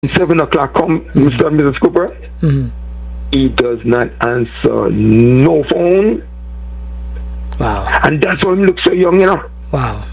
7 o'clock come, Mr. and Mrs. Cooper, he does not answer no phone. Wow. And that's why he looks so young, you know. Wow.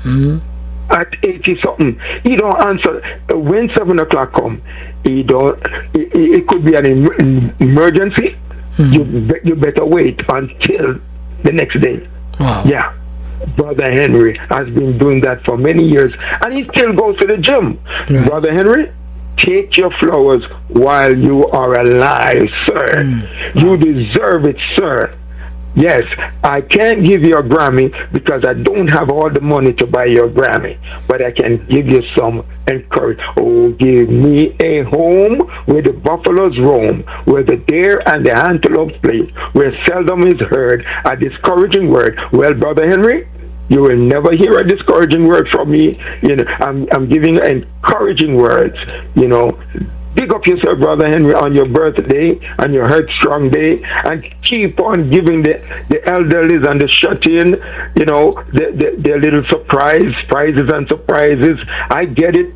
At 80 something, he don't answer. When 7 o'clock come, he don't. It could be an emergency. You better wait until the next day. Wow. Yeah. Brother Henry has been doing that for many years, and he still goes to the gym. Right. Brother Henry, take your flowers while you are alive, sir. You deserve it, sir. Yes, I can't give you a Grammy because I don't have all the money to buy your Grammy, but I can give you some encouragement. Oh, give me a home where the buffaloes roam, where the deer and the antelopes play, where seldom is heard a discouraging word. Well, Brother Henry, you will never hear a discouraging word from me. You know, I'm giving encouraging words. You know, big up yourself, Brother Henry, on your birthday and your headstrong day, and keep on giving the elderlies and the shut-in, you know, their little prizes and surprises. I get it.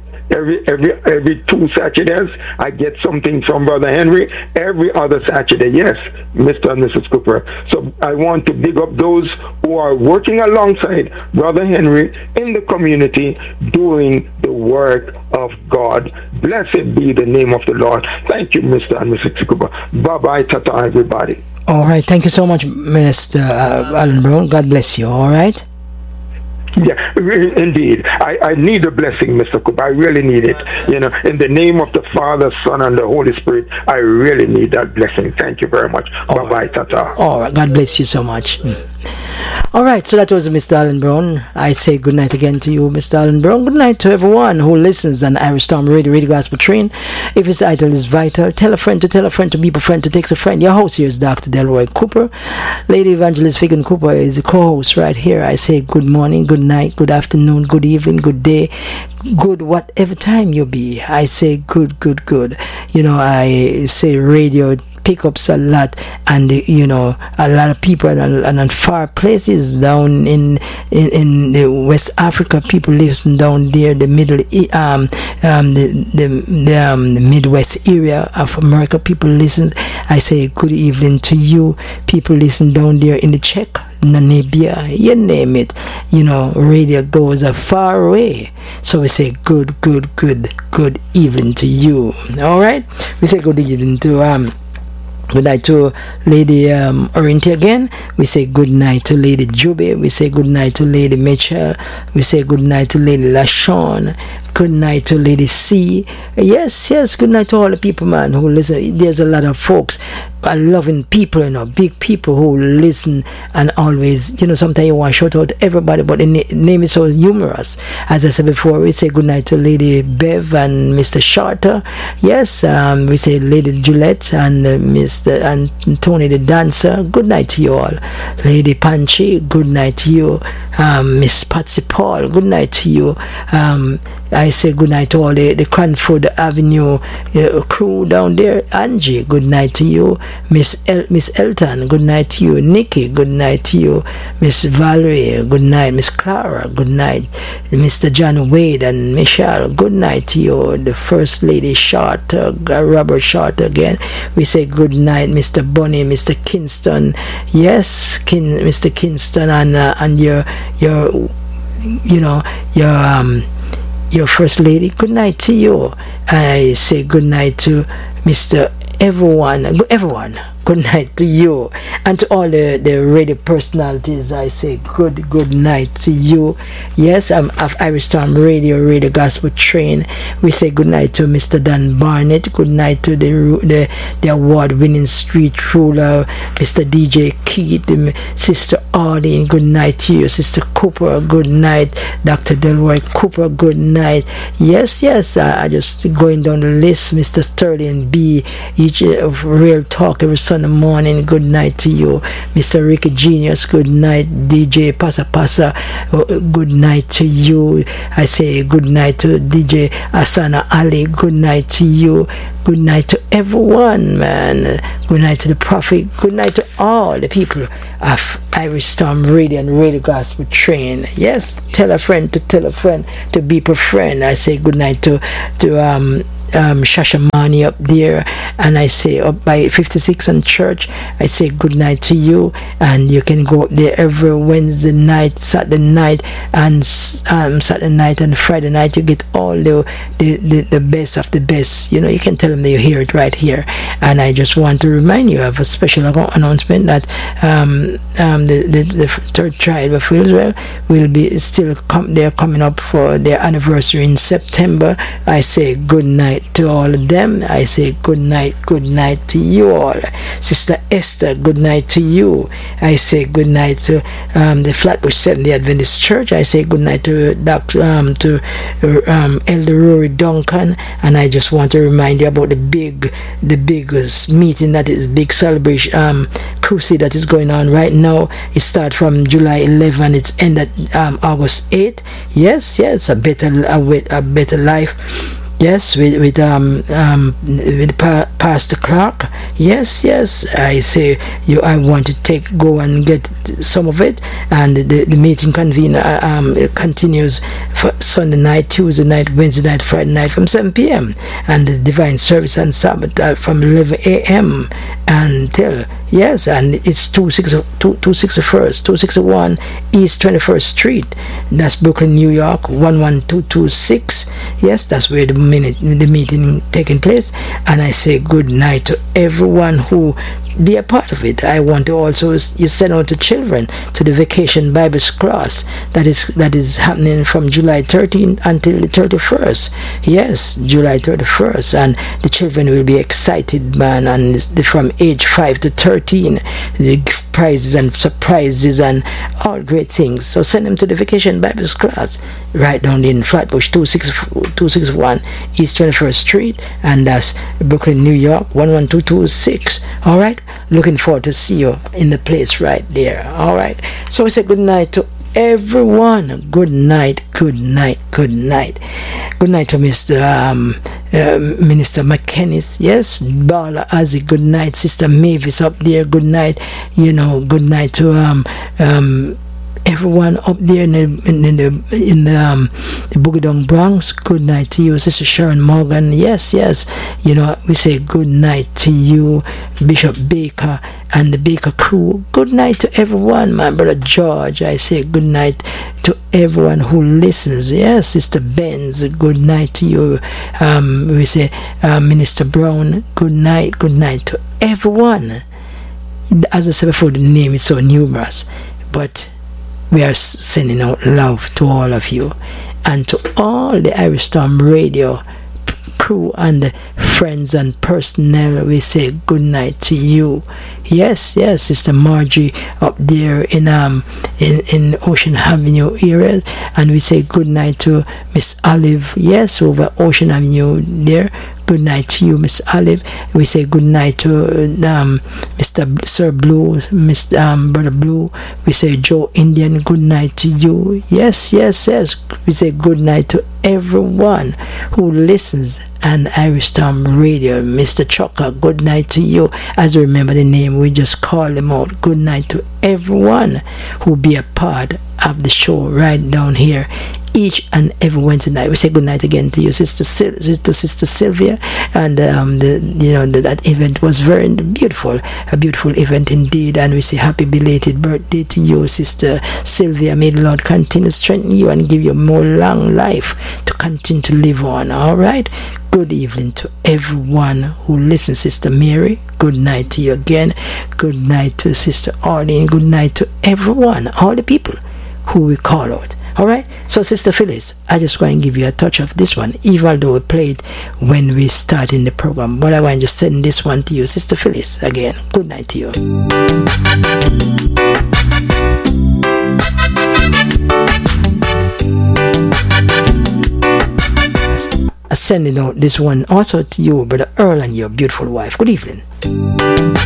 Every 2 Saturdays, I get something from Brother Henry. Every other Saturday, yes, Mr. and Mrs. Cooper. So I want to big up those who are working alongside Brother Henry in the community, doing the work of God. Blessed be the name of the Lord. Thank you, Mr. and Mrs. Cooper. Bye-bye, tata, everybody. All right, thank you so much, Mr. Alan Brown. God bless you, all right? Yeah, indeed. I need a blessing, Mr. Cooper. I really need it. You know, in the name of the Father, Son, and the Holy Spirit, I really need that blessing. Thank you very much. Bye-bye, tata. All right, God bless you so much. All right, so that was Mr. Alan Brown. I say good night again to you, Mr. Alan Brown. Good night to everyone who listens on Irish Storm Radio, Radio Gospel Train. If his idol is vital, tell a friend to be a friend to text a friend. Your host here is Dr. Delroy Cooper. Lady Evangelist Figan Cooper is the co-host right here. I say good morning, good night, good afternoon, good evening, good day, good whatever time you be. I say good. You know, I say radio pickups a lot, and you know, a lot of people and far places down in the West Africa, people listen down there, the Midwest area of America, people listen. I say good evening to you. People listen down there in the Czech, Namibia, you name it. You know, radio goes a far away. So we say good evening to you. All right, we say good evening to good night to Lady Orinti again. We say good night to Lady Juby. We say good night to Lady Mitchell. We say good night to Lady LaShawn. Good night to Lady C. Yes, good night to all the people, man, who listen. There's a lot of folks, loving people, you know, big people who listen, and always, you know, sometimes you want to shout out everybody, but the name is so humorous. As I said before, we say good night to Lady Bev and Mr. Shorter. Yes, we say Lady Juliet and Mr. and Tony the Dancer. Good night to you all. Lady Panchi, good night to you. Miss Patsy Paul, good night to you. I say good night to all the Cranford Avenue crew down there. Angie, good night to you. Miss Elton, good night to you. Nikki, good night to you. Miss Valerie, good night. Miss Clara, good night. Mr. John Wade and Michelle, good night to you. The First Lady Shorter, Robert Shorter again. We say good night, Mr. Bunny, Mr. Kingston. Yes, Mr. Kingston, and your First Lady. Good night to you. I say good night to Mr. Everyone. Good night to you, and to all the radio personalities. I say good night to you. Yes, I'm of Irish Storm Radio, Radio Gospel Train. We say good night to Mr. Dan Barnett. Good night to the award-winning street ruler, Mr. DJ Keith, Sister Audie. Good night to you, Sister Cooper. Good night, Dr. Delroy Cooper. Good night. Yes. I just going down the list. Mr. Sterling B. Each of Real Talk every Sunday morning. Good night to you, Mr. Ricky Genius. Good night, DJ Pasa. Good night to you. I say good night to DJ Asana Ali. Good night to you. Good night to everyone, man. Good night to the Prophet. Good night to all the people of Irish Storm Radio and Radio Gospel Train. Yes, tell a friend to be a friend. I say good night to Shashamani up there, and I say up by 56 and Church, I say good night to you, and you can go up there every Wednesday night, Saturday night, and Saturday night and Friday night. You get all the best of the best. You know, you can tell them that you hear it right here. And I just want to remind you of a special announcement that the third tribe of Israel will be still they're coming up for their anniversary in September. I say good night to all of them. I say good night to you all. Sister Esther, good night to you. I say good night to the Flatbush Seventh-day Adventist Church. I say good night to Elder Rory Duncan, and I just want to remind you about the biggest meeting, that is big celebration crusade that is going on right now. It starts from July 11, it's end at August 8. Yes, a better life. Yes, with Pastor Clark. Yes. I say I want to go and get some of it, and the meeting continues for Sunday night, Tuesday night, Wednesday night, Friday night from 7 p.m. and the divine service on Sabbath from 11 a.m. until and it's 261 East 21st Street. That's Brooklyn, New York 11226. Yes, that's where the meeting taking place. And I say good night to everyone who be a part of it. I want to also send out the children to the vacation Bible class that is happening from July 13th until the 31st. Yes, July 31st, and the children will be excited, man, and from age 5 to 13, the prizes and surprises and all great things. So send them to the vacation Bible class right down in Flatbush 261 East 21st Street, and that's Brooklyn, New York 11226. All right, looking forward to see you in the place right there. All right, so we say good night to everyone. Good night to Mr. Minister McKennis. Yes, Bala Azi, good night. Sister Mavis up there, good night. Good night to everyone up there in the Boogie Down Bronx. Good night to you, Sister Sharon Morgan. Yes. We say good night to you, Bishop Baker and the Baker crew. Good night to everyone, my brother George. I say good night to everyone who listens. Yes, Sister Benz, good night to you. We say Minister Brown, good night to everyone. As I said before, the name is so numerous, but we are sending out love to all of you, and to all the Irish Storm Radio crew and the friends and personnel. We say good night to you. Yes, Sister Margie up there in Ocean Avenue area, and we say good night to Miss Olive. Yes, over Ocean Avenue there. Good night to you, Miss Olive. We say good night to Mr. Sir Blue, Mr. Brother Blue. We say Joe Indian, good night to you. Yes. We say good night to everyone who listens and Irish Storm Radio. Mr. Chucker, good night to you. As you remember the name, we just call them out. Good night to everyone who be a part of the show right down here each and every Wednesday night. We say good night again to you, Sister Sylvia, and that event was very beautiful, a beautiful event indeed. And we say happy belated birthday to you, Sister Sylvia. May the Lord continue to strengthen you and give you more long life to continue to live on. All right. Good evening to everyone who listens, Sister Mary. Good night to you again. Good night to Sister Arlene. Good night to everyone, all the people who we call out. Alright, so Sister Phyllis, I just want to give you a touch of this one, even though we played when we started the program, but I want to just send this one to you, Sister Phyllis. Again, good night to you. Sending out this one also to you, Brother Earl, and your beautiful wife. Good evening.